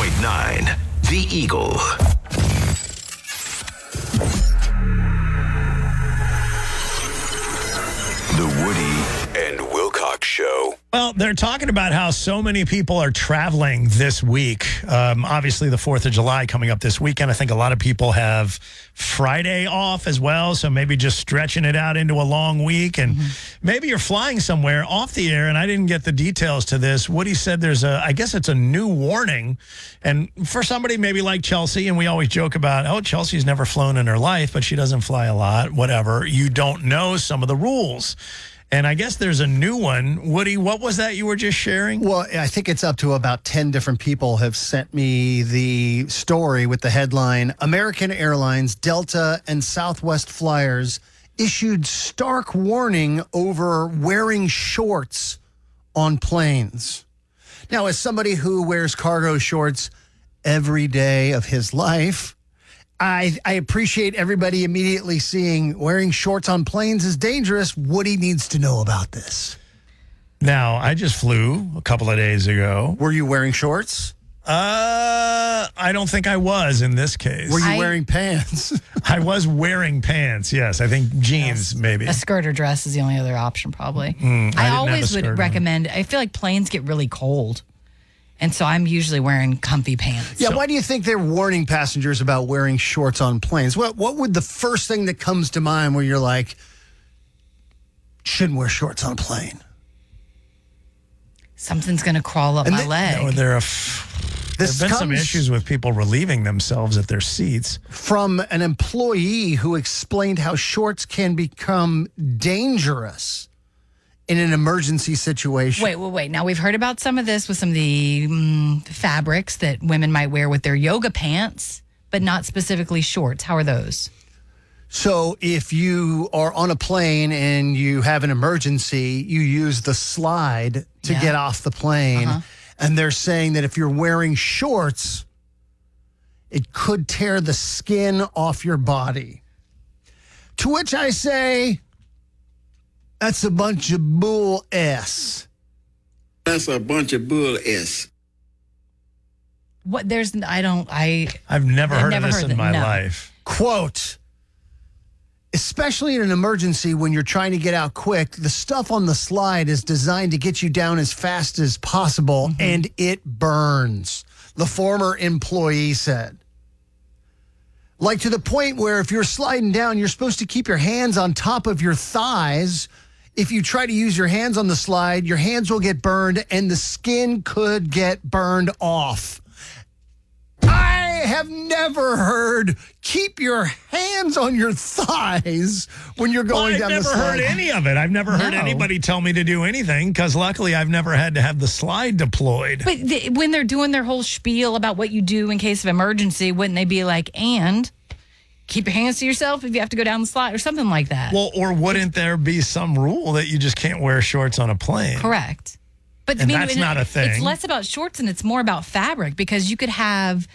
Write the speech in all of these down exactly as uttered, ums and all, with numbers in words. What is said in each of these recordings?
point nine, The Eagle. The Woody and Wilcox Show. Well, they're talking about how so many people are traveling this week. Um, obviously, the fourth of July coming up this weekend. I think a lot of people have Friday off as well, so maybe just stretching it out into a long week. And mm-hmm. maybe you're flying somewhere off the air, and I didn't get the details to this. Woody said there's a, I guess it's a new warning. And for somebody maybe like Chelsea, and we always joke about, oh, Chelsea's never flown in her life, but she doesn't fly a lot, whatever. You don't know some of the rules. And I guess there's a new one. Woody, what was that you were just sharing? Well, I think it's up to about ten different people have sent me the story with the headline, American Airlines, Delta, and Southwest flyers issued stark warning over wearing shorts on planes. Now, as somebody who wears cargo shorts every day of his life, I, I appreciate everybody immediately seeing wearing shorts on planes is dangerous. Woody needs to know about this. Now, I just flew a couple of days ago. Were you wearing shorts? Uh, I don't think I was in this case. Were you I, wearing pants? I was wearing pants, yes. I think jeans, yes. maybe. A skirt or dress is the only other option, probably. Mm, I, I always would on. recommend, I feel like planes get really cold. And so I'm usually wearing comfy pants. Yeah, So, why do you think they're warning passengers about wearing shorts on planes? What what would the first thing that comes to mind where you're like, shouldn't wear shorts on a plane? Something's going to crawl up And my the- leg. no, there are f- there This have been some comes issues with people relieving themselves at their seats. from an employee who explained how shorts can become dangerous in an emergency situation. Wait, wait, wait. Now, we've heard about some of this with some of the mm, fabrics that women might wear with their yoga pants, but not specifically shorts. How are those? So if you are on a plane and you have an emergency, you use the slide to Yeah. get off the plane. Uh-huh. And they're saying that if you're wearing shorts, it could tear the skin off your body. To which I say, that's a bunch of bull S. That's a bunch of bull S. What? There's, I don't, I, I've never I've heard never of this heard in that, my no. life. Quote, especially in an emergency when you're trying to get out quick, the stuff on the slide is designed to get you down as fast as possible, Mm-hmm. and it burns, the former employee said. Like to the point where if you're sliding down, you're supposed to keep your hands on top of your thighs. If you try to use your hands on the slide, your hands will get burned and the skin could get burned off. I have never heard keep your hands on your thighs when you're Well, going I've down the never slide. heard any of it. I've never heard No. anybody tell me to do anything because luckily I've never had to have the slide deployed. but the, when they're doing their whole spiel about what you do in case of emergency, wouldn't they be like, and keep your hands to yourself if you have to go down the slide or something like that? Well, or wouldn't there be some rule that you just can't wear shorts on a plane? Correct. But And that's not a thing. It's less about shorts and it's more about fabric because you could have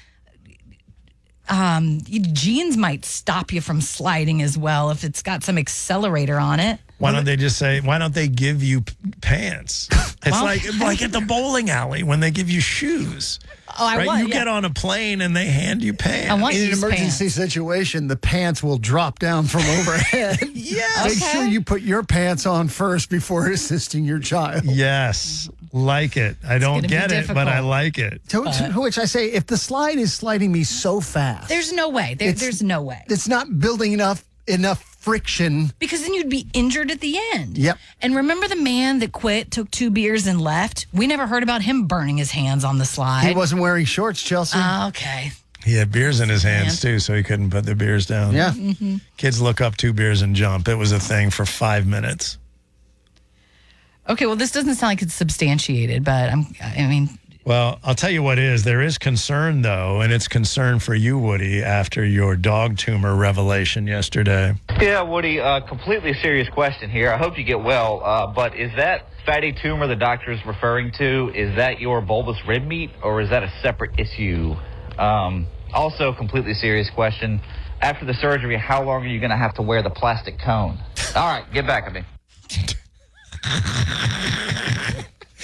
um, jeans might stop you from sliding as well if it's got some accelerator on it. Why don't they just say, why don't they give you p- pants? It's Well- like like at the bowling alley when they give you shoes. Oh, I right? want You yeah. get on a plane and they hand you pants. I want In an use emergency pants. situation, the pants will drop down from overhead. Yes. Make Okay. sure you put your pants on first before assisting your child. Yes. Like it. I don't gonna be get it, but I difficult. like it. To, to which I say, if the slide is sliding me so fast, There's no way. There, It's- there's no way. it's not building enough enough friction. Because then you'd be injured at the end. Yep. And remember the man that quit, took two beers, and left? We never heard about him burning his hands on the slide. He wasn't wearing shorts, Chelsea. Ah, okay. He had beers in his hands Man. too, so he couldn't put the beers down. yeah. Kids look up two beers and jump. It was a thing for five minutes. Okay, well, this doesn't sound like it's substantiated, but I'm, I mean, Well, I'll tell you what is. There is concern, though, and it's concern for you, Woody, after your dog tumor revelation yesterday. Yeah, Woody, uh, completely serious question here. I hope you get well, uh, but is that fatty tumor the doctor is referring to, is that your bulbous rib meat, or is that a separate issue? Um, also, completely serious question. After the surgery, how long are you going to have to wear the plastic cone? All right, get back at me.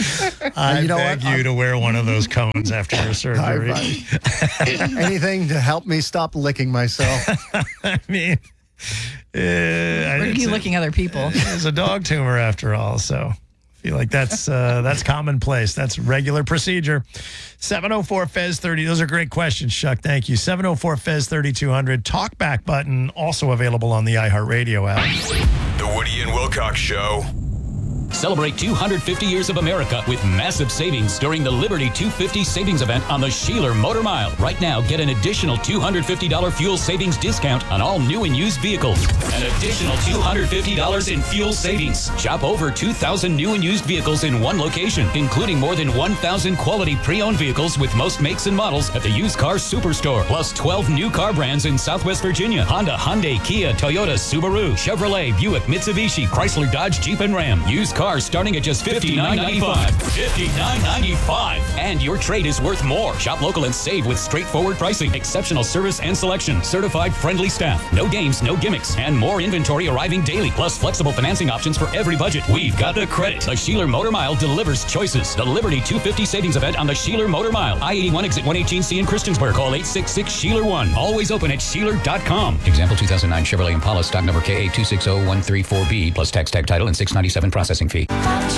I you know beg what? you to wear one of those cones after your surgery. Anything to help me stop licking myself. I mean, uh, Where are you a, licking other people? It's a dog tumor after all, so I feel like that's uh, that's commonplace. That's regular procedure. seven oh four F E Z thirty. Those are great questions, Chuck. Thank you. seven oh four F E Z thirty-two hundred. Talkback button also available on the iHeartRadio app. The Woody and Wilcox Show. Celebrate two hundred fifty years of America with massive savings during the Liberty two fifty savings event on the Sheeler Motor Mile. Right now, get an additional two hundred fifty dollars fuel savings discount on all new and used vehicles. An additional two hundred fifty dollars in fuel savings. Shop over two thousand new and used vehicles in one location, including more than one thousand quality pre-owned vehicles with most makes and models at the Used Car Superstore. Plus twelve new car brands in Southwest Virginia. Honda, Hyundai, Kia, Toyota, Subaru, Chevrolet, Buick, Mitsubishi, Chrysler, Dodge, Jeep, and Ram. Used cars starting at just fifty-nine ninety-five. fifty-nine ninety-five. And your trade is worth more. Shop local and save with straightforward pricing, exceptional service and selection, certified friendly staff, no games, no gimmicks, and more inventory arriving daily, plus flexible financing options for every budget. We've got the credit. The Sheeler Motor Mile delivers choices. The Liberty two fifty savings event on the Sheeler Motor Mile. I eighty-one exit one eighteen C in Christiansburg. Call eight six six Sheeler one. Always open at Sheeler dot com. Example two thousand nine Chevrolet Impala stock number K A two six zero one three four B plus tax tag title and six ninety-seven processing fee.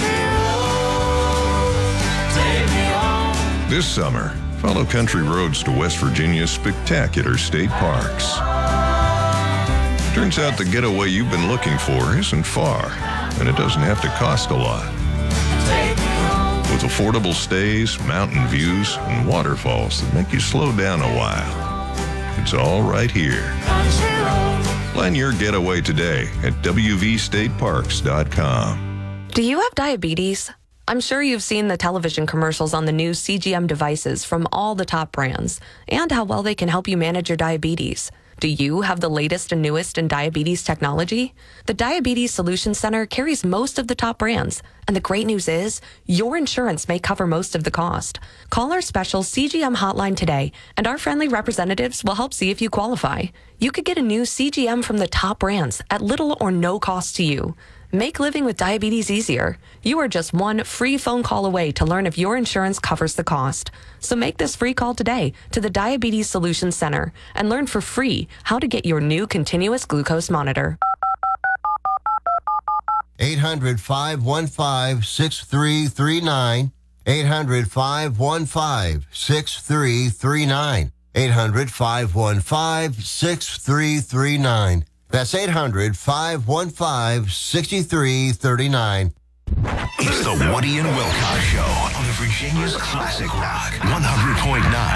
This summer, follow country roads to West Virginia's spectacular state parks. Turns out the getaway you've been looking for isn't far, and it doesn't have to cost a lot. With affordable stays, mountain views, and waterfalls that make you slow down a while. It's all right here. Plan your getaway today at W V state parks dot com. Do you have diabetes? I'm sure you've seen the television commercials on the new C G M devices from all the top brands and how well they can help you manage your diabetes. Do you have the latest and newest in diabetes technology? The Diabetes Solutions Center carries most of the top brands, and the great news is your insurance may cover most of the cost. Call our special C G M hotline today, and our friendly representatives will help see if you qualify. You could get a new C G M from the top brands at little or no cost to you. Make living with diabetes easier. You are just one free phone call away to learn if your insurance covers the cost. So make this free call today to the Diabetes Solutions Center and learn for free how to get your new continuous glucose monitor. eight hundred, five one five, six three three nine. eight hundred, five one five, six three three nine. eight hundred, five one five, six three three nine. That's eight hundred, five one five, six three three nine. It's the Woody and Wilcox Show on the Virginia's Classic Rock one hundred point nine.